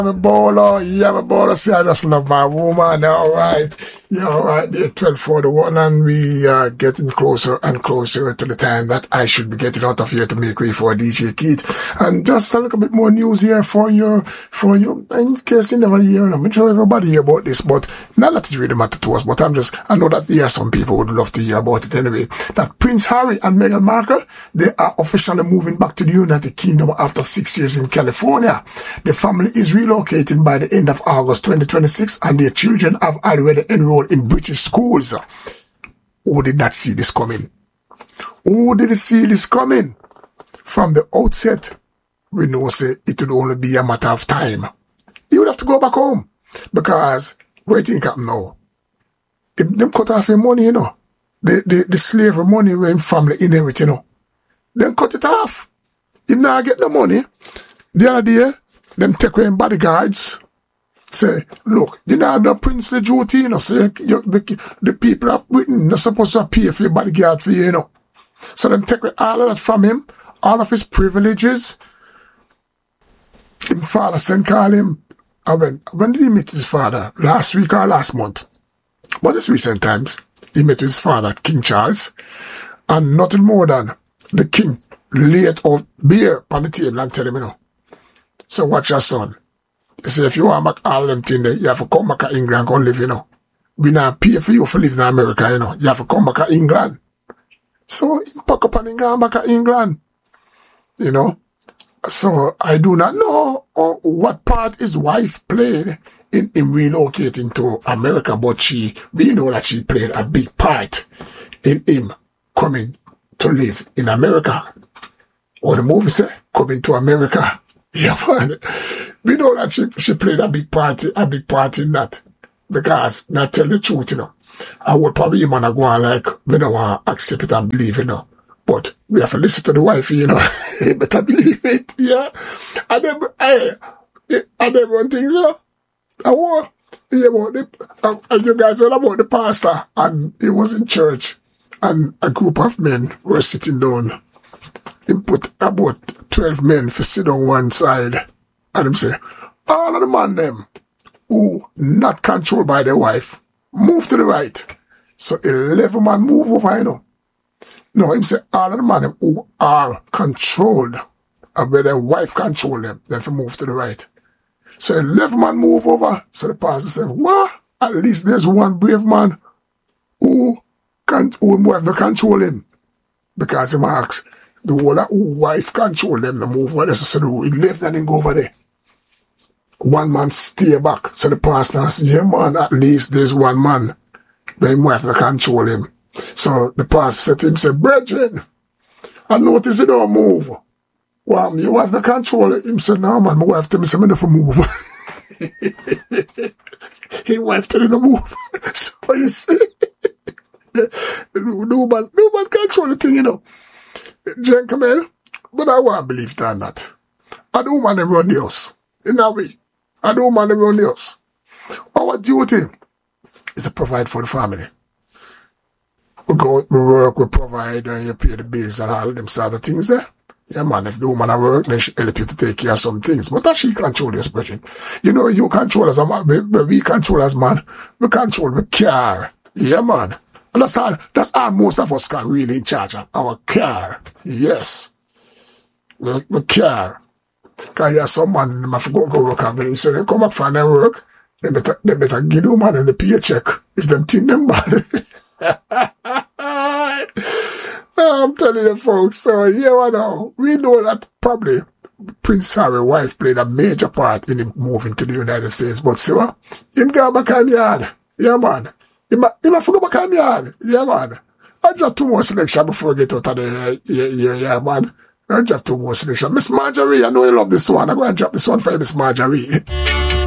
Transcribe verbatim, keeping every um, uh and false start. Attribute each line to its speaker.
Speaker 1: I'm a baller, yeah, I'm a baller. See, I just love my woman. All right, yeah, all right. They're twelve forty-one, and we are getting closer and closer to the time that I should be getting out of here to make way for D J Keith. And just a little bit more news here for you, for you, in case you never hear. And I'm sure everybody hear about this, but not that it really matters to us. But I'm just, I know that there are some people who would love to hear about it anyway. That Prince Harry and Meghan Markle, they are officially moving back to the United Kingdom after six years in California. The family is relocating by the end of August twenty twenty-six, and their children have already enrolled in British schools. Who did not see this coming? Who did see this coming? From the outset, we know say it would only be a matter of time. He would have to go back home. Because, what do you think happen now? Them, them cut off your money, you know. The, the, the slavery money when family inherit, you know. Then cut it off. If not get the money, the other day, them take away bodyguards. Say, look, you know the princely duty, you know, say, you, the, the people of Britain are supposed to pay for your bodyguard for you, you know. So them take away all of that from him, all of his privileges. His father sent call him. I went, when did he meet his father? Last week or last month? But it's recent times. He met his father, King Charles, and nothing more than the king laid out beer on the table and tell him, you know, so watch your son. He said, if you want back all them things there, you have to come back to England and go live, you know. We not pay for you for living in America, you know. You have to come back to England. So he pack up and go back to England, you know. So I do not know uh, what part his wife played in him relocating to America, but she, we know that she played a big part in him coming to live in America. Or the movie say, coming to America. Yeah, man. We know that she, she played a big part, a big part in that. Because, not tell the truth, you know, I would probably even go on like, we don't want to accept it and believe, you know. But we have to listen to the wife, you know. You better believe it, yeah. And then, hey, and then one thing, you know, I want to hear about the, uh, and you guys heard about the pastor, and he was in church, and a group of men were sitting down. He put about twelve men to sit on one side, and him say, all of the man them who not controlled by their wife, move to the right. So eleven man move over, you know. No, him say all of the men who are controlled, and where their wife control them, then to move to the right. So eleven man move over. So the pastor said, what? At least there's one brave man who can't, who have to control him. Because him asks, the whole that wife control them to move over there. So the left and then go over there. One man stay back. So the pastor said, yeah man, at least there's one man. But him wife to control him. So the pastor said to him, say, brethren, I notice you don't move. Well, your wife to control it. Him said, no man, my wife tell me, say, me never move. His wife tell him to move. So you see, no man, no man control the thing, you know. Gentlemen, but I won't believe that or not. I don't want them run the house. In that way. I don't want them run the house. Our duty is to provide for the family. We go, we work, we provide, and you pay the bills and all them sort of things there. Yeah, man, if the woman at work, then she help you to take care of some things. But that she control your expression. You know, you control as a man, but we control as man. We control, we care. Yeah, man. And that's all, that's all most of us can really in charge of. Our care. Yes. We, we care. Because yeah, some man, them have to go, go work and then so they come back from their work, they better, they better give the man in the paycheck if them think them bad. I'm telling you folks, so here I know, we know that probably Prince Harry's wife played a major part in him moving to the United States, but see what? Him go back on yard. Yeah man. Him have to go back on yard. Yeah man. I drop two more selection before I get out of the year, yeah man. I drop two more selection. Miss Marjorie, I know you love this one. I'm going to drop this one for you, Miss Marjorie.